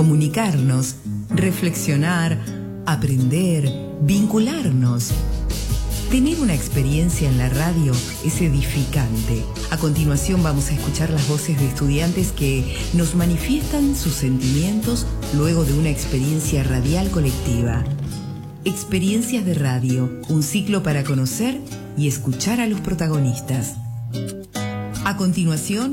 comunicarnos, reflexionar, aprender, vincularnos. Tener una experiencia en la radio es edificante. A continuación vamos a escuchar las voces de estudiantes que nos manifiestan sus sentimientos luego de una experiencia radial colectiva. Experiencias de radio, un ciclo para conocer y escuchar a los protagonistas. A continuación,